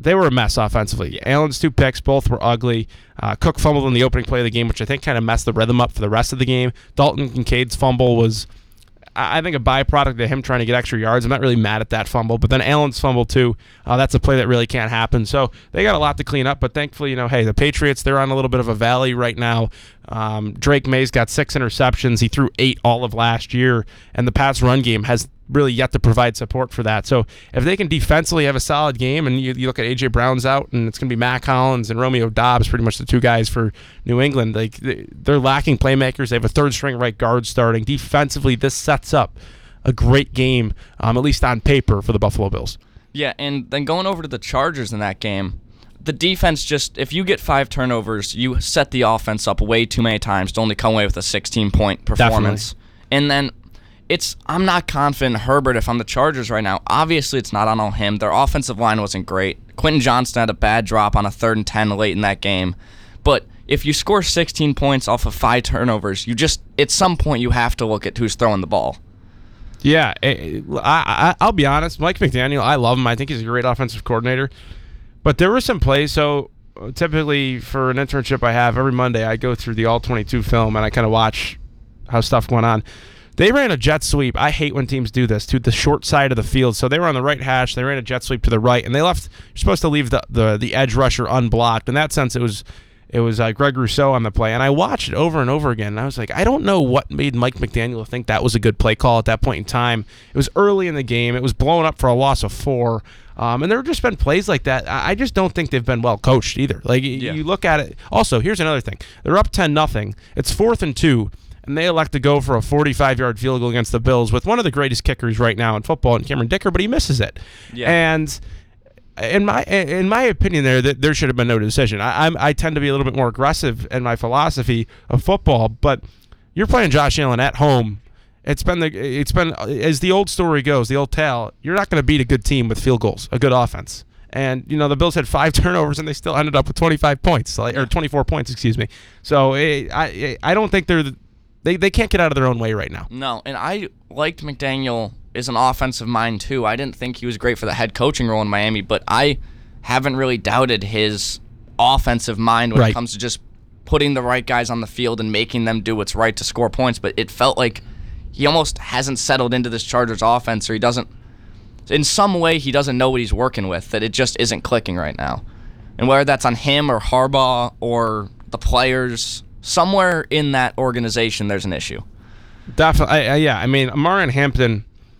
they were a mess offensively. Allen's 2 picks, both were ugly. Cook fumbled in the opening play of the game, which I think kind of messed the rhythm up for the rest of the game. Dalton Kincaid's fumble was, I think, a byproduct of him trying to get extra yards. I'm not really mad at that fumble, but then Allen's fumble too. That's a play that really can't happen. So they got a lot to clean up, but thankfully, hey, the Patriots, they're on a little bit of a valley right now. Drake May's got 6 interceptions. He threw 8 all of last year, and the Pats' run game has really yet to provide support for that. So if they can defensively have a solid game, and you look at A.J. Brown's out, and it's going to be Matt Collins and Romeo Doubs, pretty much the 2 guys for New England. Like, they're lacking playmakers. They have a third-string right guard starting. Defensively, this sets up a great game, at least on paper, for the Buffalo Bills. Yeah, and then going over to the Chargers in that game, the defense just, if you get 5 turnovers, you set the offense up way too many times to only come away with a 16-point performance. Definitely. And then I'm not confident in Herbert if I'm the Chargers right now. Obviously, it's not on all him. Their offensive line wasn't great. Quentin Johnston had a bad drop on a 3rd and 10 late in that game. But if you score 16 points off of 5 turnovers, you just, at some point, you have to look at who's throwing the ball. Yeah, I'll be honest. Mike McDaniel, I love him. I think he's a great offensive coordinator. But there were some plays. So typically for an internship I have, every Monday I go through the All-22 film and I kind of watch how stuff went on. They ran a jet sweep. I hate when teams do this, to the short side of the field. So they were on the right hash. They ran a jet sweep to the right, and they left. You're supposed to leave the edge rusher unblocked. In that sense, it was Greg Rousseau on the play. And I watched it over and over again, and I was like, I don't know what made Mike McDaniel think that was a good play call at that point in time. It was early in the game. It was blown up for a loss of 4. And there have just been plays like that. I just don't think they've been well coached either. Like, you look at it. Also, here's another thing. They're up 10-0. It's 4th and 2. And they elect to go for a 45-yard field goal against the Bills with one of the greatest kickers right now in football, and Cameron Dicker, but he misses it. Yeah. And in my opinion, there should have been no decision. I tend to be a little bit more aggressive in my philosophy of football, but you're playing Josh Allen at home. It's been as the old story goes, the old tale. You're not going to beat a good team with field goals, a good offense. And the Bills had 5 turnovers, and they still ended up with 25 points, or 24 points, excuse me. So I don't think They can't get out of their own way right now. No, and I liked McDaniel as an offensive mind too. I didn't think he was great for the head coaching role in Miami, but I haven't really doubted his offensive mind when it comes to just putting the right guys on the field and making them do what's right to score points. But it felt like he almost hasn't settled into this Chargers offense, or he doesn't, in some way, he doesn't know what he's working with, that it just isn't clicking right now. And whether that's on him or Harbaugh or the players, somewhere in that organization, there's an issue. Definitely, yeah. I mean, Amarian Hampton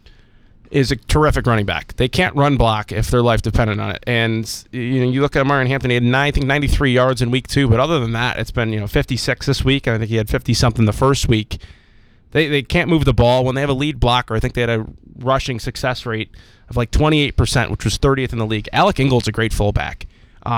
is a terrific running back. They can't run block if their life depended on it. And you look at Amarian Hampton, he had 93 yards in week 2, but other than that, it's been 56 this week, and I think he had 50-something the first week. They can't move the ball. When they have a lead blocker, I think they had a rushing success rate of like 28%, which was 30th in the league. Alec Ingold's a great fullback.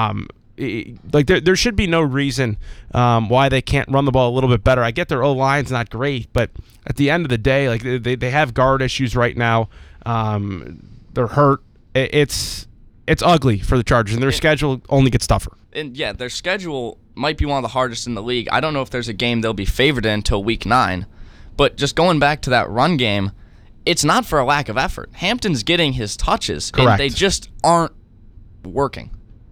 There should be no reason why they can't run the ball a little bit better. I get their O-line's not great, but at the end of the day, like they have guard issues right now. They're hurt. It's ugly for the Chargers, and their schedule only gets tougher. And yeah, their schedule might be one of the hardest in the league. I don't know if there's a game they'll be favored in until week 9, but just going back to that run game, it's not for a lack of effort. Hampton's getting his touches, correct, and they just aren't working.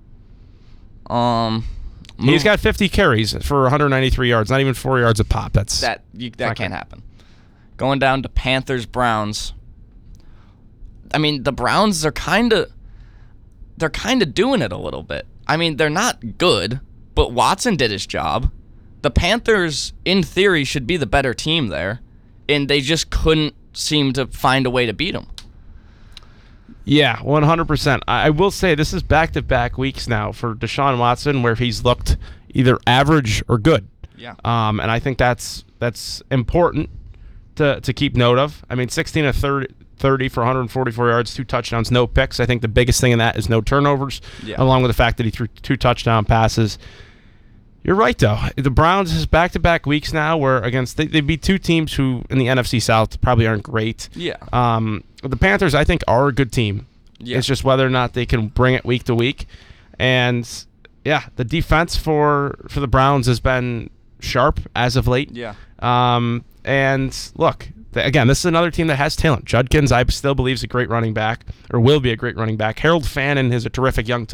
He's got 50 carries for 193 yards, not even 4 yards a pop. That can't happen. Going down to Panthers-Browns. I mean, the Browns are kind of doing it a little bit. I mean, they're not good, but Watson did his job. The Panthers, in theory, should be the better team there, and they just couldn't seem to find a way to beat them. Yeah, 100%. I will say this is back-to-back weeks now for Deshaun Watson where he's looked either average or good. Yeah. And I think that's important to keep note of. I mean, 16 of 30 for 144 yards, 2 touchdowns, no picks. I think the biggest thing in that is no turnovers, along with the fact that he threw 2 touchdown passes. You're right, though. The Browns has back-to-back weeks now where they beat 2 teams who in the NFC South probably aren't great. Yeah. The Panthers, I think, are a good team. Yeah. It's just whether or not they can bring it week to week. And, yeah, the defense for the Browns has been sharp as of late. Yeah. And, look, again, this is another team that has talent. Judkins, I still believe, is a great running back, or will be a great running back. Harold Fannin is a terrific young